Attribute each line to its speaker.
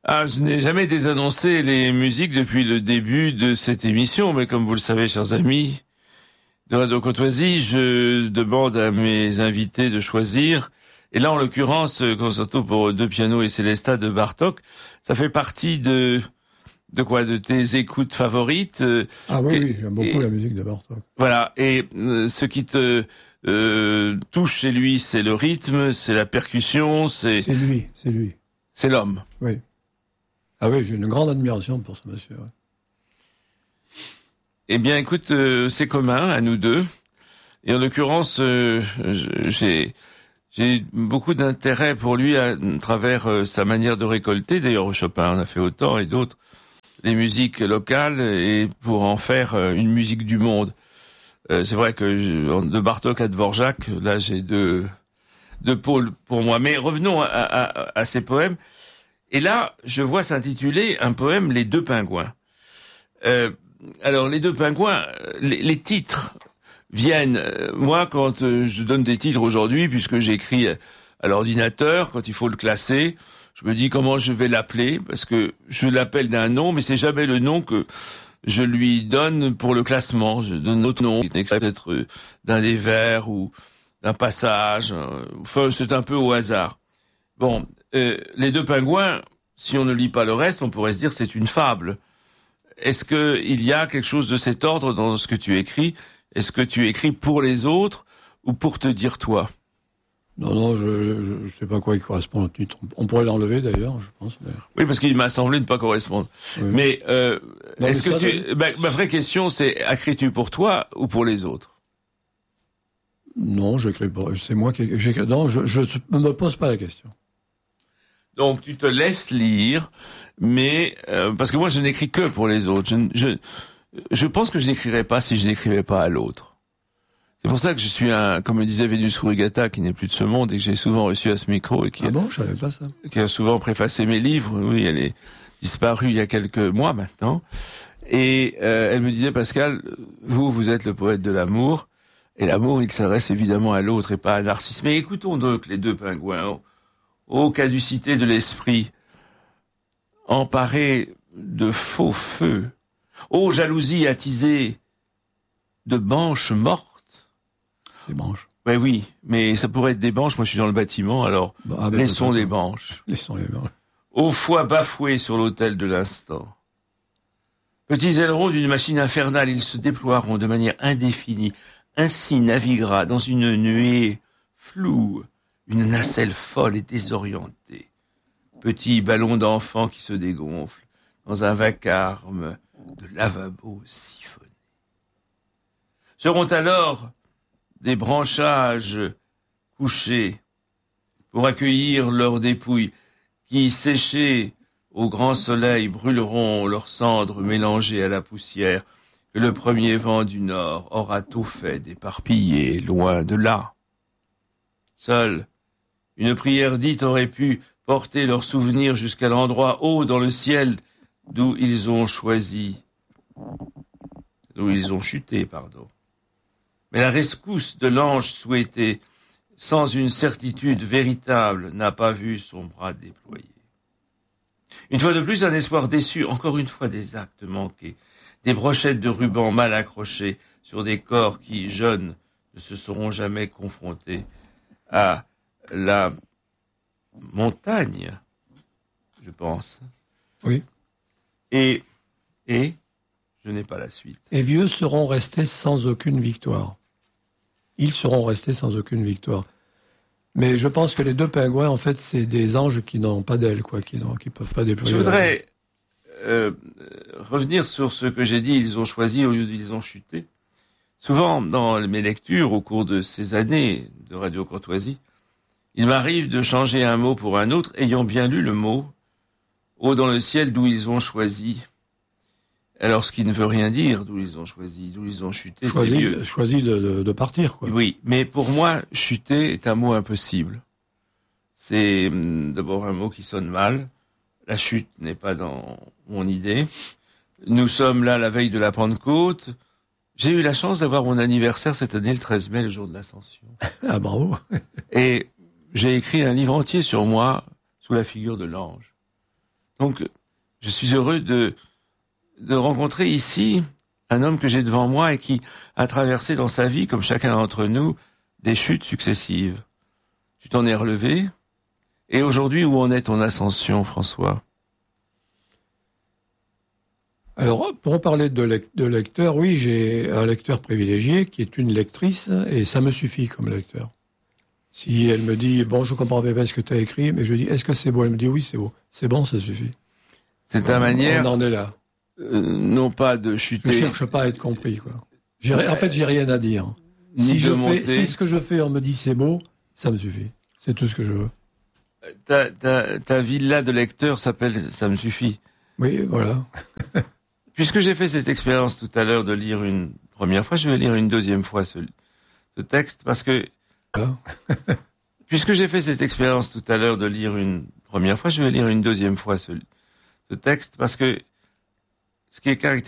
Speaker 1: Ah, je n'ai jamais désannoncé les musiques depuis le début de cette émission, mais comme vous le savez, chers amis de Radio Courtoisie, je demande à mes invités de choisir. Et là, en l'occurrence, concerto pour deux pianos et Célesta de Bartók, ça fait partie de quoi, de tes écoutes favorites.
Speaker 2: Ah oui, j'aime beaucoup la musique de Bartók.
Speaker 1: Voilà, et ce qui te touche chez lui, c'est le rythme, c'est la percussion, c'est
Speaker 2: lui.
Speaker 1: C'est l'homme.
Speaker 2: Oui. Ah oui, j'ai une grande admiration pour ce monsieur. Ouais.
Speaker 1: Eh bien, écoute, c'est commun à nous deux. Et en l'occurrence, j'ai beaucoup d'intérêt pour lui à travers sa manière de récolter. D'ailleurs, Chopin en a fait autant et d'autres. Les musiques locales et pour en faire une musique du monde. C'est vrai que de Bartók à Dvorak, là, j'ai deux pôles pour moi. Mais revenons à ces poèmes. Et là, je vois s'intituler un poème « Les deux pingouins ». Alors, les deux pingouins, les titres viennent... moi, quand je donne des titres aujourd'hui, puisque j'écris à l'ordinateur, quand il faut le classer, je me dis comment je vais l'appeler, parce que je l'appelle d'un nom, mais c'est jamais le nom que je lui donne pour le classement. Je donne autre nom, peut-être d'un des vers ou d'un passage. Enfin, c'est un peu au hasard. Bon... les deux pingouins, si on ne lit pas le reste, on pourrait se dire c'est une fable. Est-ce que il y a quelque chose de cet ordre dans ce que tu écris? Est-ce que tu écris pour les autres ou pour te dire toi?
Speaker 2: Non, je sais pas à quoi il correspond au titre. On pourrait l'enlever d'ailleurs, je pense. Mais...
Speaker 1: Oui, parce qu'il m'a semblé ne pas correspondre. Oui. Mais non, est-ce que tu... ma vraie question, c'est écris-tu pour toi ou pour les autres?
Speaker 2: Non, j'écris pas. C'est moi qui j'écris. Non, je me pose pas la question.
Speaker 1: Donc tu te laisses lire, mais parce que moi je n'écris que pour les autres. Je pense que je n'écrirais pas si je n'écrivais pas à l'autre. C'est pour ça que je suis comme me disait Vénus Rugata, qui n'est plus de ce monde et que j'ai souvent reçu à ce micro et qui
Speaker 2: je savais pas ça.
Speaker 1: Qui a souvent préfacé mes livres. Oui, elle est disparue il y a quelques mois maintenant. Et elle me disait, Pascal, vous êtes le poète de l'amour, et l'amour il s'adresse évidemment à l'autre et pas à Narcisse. Mais écoutons donc les deux pingouins. Ô caducité de l'esprit, emparée de faux feux, ô jalousie attisée de branches mortes.
Speaker 2: Ces branches.
Speaker 1: Ben oui, mais ça pourrait être des branches, moi je suis dans le bâtiment, alors laissons les branches.
Speaker 2: Laissons les branches.
Speaker 1: Ô foi bafouée sur l'autel de l'instant. Petits ailerons d'une machine infernale, ils se déploieront de manière indéfinie, ainsi naviguera dans une nuée floue, une nacelle folle et désorientée. Petit ballon d'enfant qui se dégonfle dans un vacarme de lavabo siphonné. Seront alors des branchages couchés pour accueillir leurs dépouilles qui, séchées au grand soleil, brûleront leurs cendres mélangées à la poussière que le premier vent du nord aura tout fait d'éparpiller loin de là. Seule une prière dite aurait pu porter leurs souvenirs jusqu'à l'endroit haut dans le ciel d'où ils ont chuté. Mais la rescousse de l'ange souhaité, sans une certitude véritable, n'a pas vu son bras déployé. Une fois de plus, un espoir déçu, encore une fois des actes manqués, des brochettes de ruban mal accrochées sur des corps qui, jeunes, ne se seront jamais confrontés à la montagne, je pense.
Speaker 2: Oui.
Speaker 1: Et je n'ai pas la suite.
Speaker 2: Et vieux seront restés sans aucune victoire. Ils seront restés sans aucune victoire. Mais je pense que les deux pingouins, en fait, c'est des anges qui n'ont pas d'ailes, quoi, qui peuvent pas déployer.
Speaker 1: Je voudrais revenir sur ce que j'ai dit, ils ont choisi au lieu d'ils ont chuté. Souvent, dans mes lectures, au cours de ces années de Radio Courtoisie, il m'arrive de changer un mot pour un autre, ayant bien lu le mot « haut dans le ciel d'où ils ont choisi ». Alors, ce qui ne veut rien dire d'où ils ont choisi, d'où ils ont chuté, c'est mieux.
Speaker 2: Choisi de partir, quoi.
Speaker 1: Oui, mais pour moi, chuter est un mot impossible. C'est d'abord un mot qui sonne mal. La chute n'est pas dans mon idée. Nous sommes là la veille de la Pentecôte. J'ai eu la chance d'avoir mon anniversaire cette année, le 13 mai, le jour de l'Ascension.
Speaker 2: Ah, bravo.
Speaker 1: Et j'ai écrit un livre entier sur moi, sous la figure de l'ange. Donc, je suis heureux de rencontrer ici un homme que j'ai devant moi et qui a traversé dans sa vie, comme chacun d'entre nous, des chutes successives. Tu t'en es relevé. Et aujourd'hui, où en est ton ascension, François?
Speaker 2: Alors, pour parler de lecteur, oui, j'ai un lecteur privilégié qui est une lectrice, et ça me suffit comme lecteur. Si elle me dit, bon, je comprends pas ce que tu as écrit, mais je dis, est-ce que c'est beau? Elle me dit, oui, c'est beau. C'est bon, ça suffit.
Speaker 1: C'est ta manière,
Speaker 2: on en est là.
Speaker 1: non pas de chuter.
Speaker 2: Je cherche pas à être compris, quoi. En fait, j'ai rien à dire. Si ce que je fais, on me dit c'est beau, ça me suffit. C'est tout ce que je veux.
Speaker 1: Ta villa de lecteur s'appelle Ça me suffit.
Speaker 2: Oui, voilà.
Speaker 1: Puisque j'ai fait cette expérience tout à l'heure de lire une première fois, je vais lire une deuxième fois ce texte parce que... Puisque j'ai fait cette expérience tout à l'heure de lire une première fois, je vais lire une deuxième fois ce texte parce que ce qui est caractéristique